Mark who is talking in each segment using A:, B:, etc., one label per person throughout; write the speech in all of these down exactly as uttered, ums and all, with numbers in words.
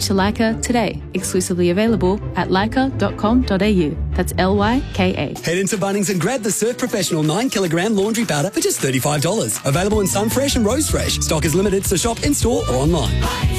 A: Switch to Leica today. Exclusively available at leica dot com dot a u. That's L Y K A.
B: Head into Bunnings and grab the Surf Professional nine kilogram laundry powder for just thirty-five dollars. Available in Sunfresh and Rose Fresh. Stock is limited, so shop in-store or online.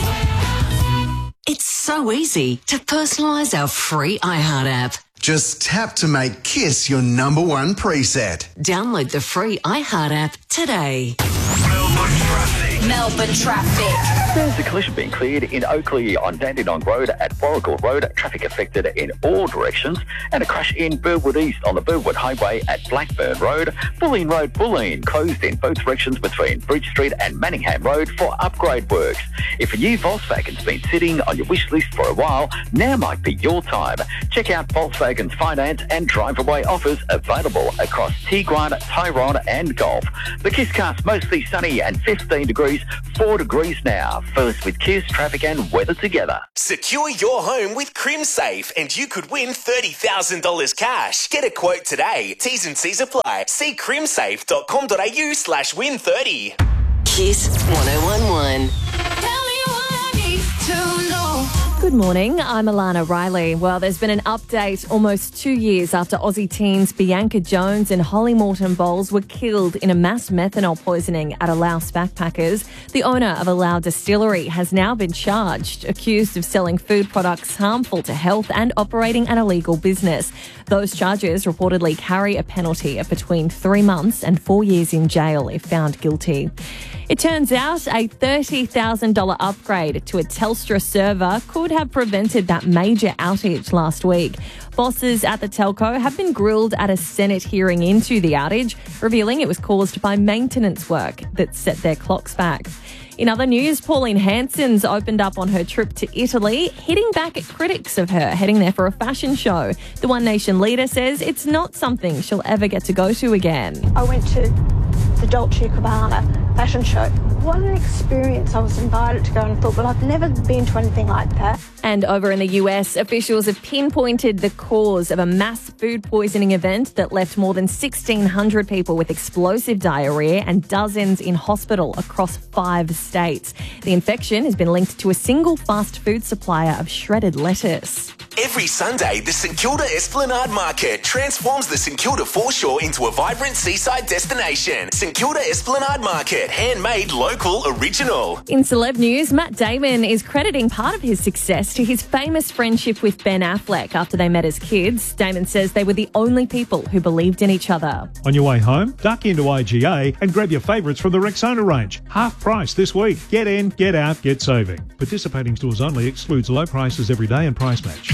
C: It's so easy to personalise our free iHeart app.
D: Just tap to make Kiss your number one preset.
C: Download the free iHeart app today.
E: Melbourne traffic.
F: Melbourne traffic.
G: There's a collision being cleared in Oakley on Dandenong Road at Warrigal Road. Traffic affected in all directions. And a crash in Burwood East on the Burwood Highway at Blackburn Road. Bulleen Road, Bulleen, closed in both directions between Bridge Street and Manningham Road for upgrade works. If a new Volkswagen's been sitting on your wish list for a while, now might be your time. Check out Volkswagen's finance and drive-away offers available across Tiguan, Tyrone and Golf. The KISScast mostly sunny and fifteen degrees, four degrees now. First with Kiss, traffic and weather together.
H: Secure your home with CrimSafe and you could win thirty thousand dollars cash. Get a quote today. T's and C's apply. See crimsafe dot com dot a u slash win thirty.
C: Kiss one oh one one.
F: Tell me what I need to know.
I: Good morning, I'm Alana Riley. Well, there's been an update almost two years after Aussie teens Bianca Jones and Holly Morton Bowles were killed in a mass methanol poisoning at a Laos backpackers. The owner of a Laos distillery has now been charged, accused of selling food products harmful to health and operating an illegal business. Those charges reportedly carry a penalty of between three months and four years in jail if found guilty. It turns out a thirty thousand dollars upgrade to a Telstra server could have prevented that major outage last week. Bosses at the telco have been grilled at a Senate hearing into the outage, revealing it was caused by maintenance work that set their clocks back. In other news, Pauline Hanson's opened up on her trip to Italy, hitting back at critics of her heading there for a fashion show. The One Nation leader says it's not something she'll ever get to go to again.
J: I went to the Dolce and Gabbana fashion show. What an experience. I was invited to go and thought, but I've never been to anything like that.
I: And over in the U S, officials have pinpointed the cause of a mass food poisoning event that left more than sixteen hundred people with explosive diarrhea and dozens in hospital across five states. The infection has been linked to a single fast food supplier of shredded lettuce.
H: Every Sunday, the St Kilda Esplanade Market transforms the St Kilda foreshore into a vibrant seaside destination. St Kilda Esplanade Market, handmade, local, original.
I: In celeb news, Matt Damon is crediting part of his success to his famous friendship with Ben Affleck after they met as kids. Damon says they were the only people who believed in each other.
K: On your way home, duck into I G A and grab your favourites from the Rexona range. Half price this week. Get in, get out, get saving. Participating stores only, excludes low prices every day and price match.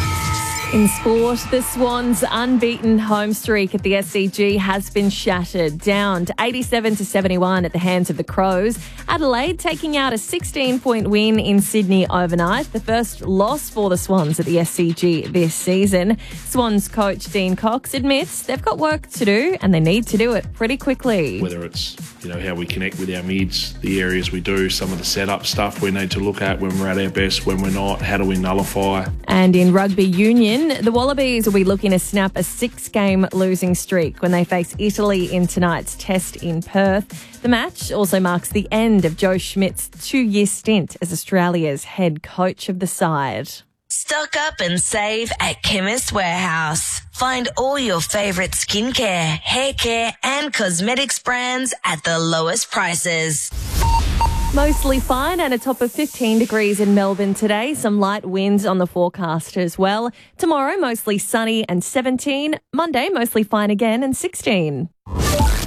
I: In sport, the Swans' unbeaten home streak at the S C G has been shattered, down to eighty-seven to seventy-one at the hands of the Crows. Adelaide taking out a sixteen-point win in Sydney overnight, the first loss for the Swans at the S C G this season. Swans coach Dean Cox admits they've got work to do and they need to do it pretty quickly.
L: Whether it's, you know, how we connect with our mids, the areas we do, some of the setup stuff we need to look at when we're at our best, when we're not, how do we nullify.
I: And in rugby union, the Wallabies will be looking to snap a six-game losing streak when they face Italy in tonight's test in Perth. The match also marks the end of Joe Schmidt's two-year stint as Australia's head coach of the side.
F: Stock up and save at Chemist Warehouse. Find all your favourite skincare, hair care and cosmetics brands at the lowest prices.
I: Mostly fine and a top of fifteen degrees in Melbourne today. Some light winds on the forecast as well. Tomorrow, mostly sunny and seventeen. Monday, mostly fine again and sixteen.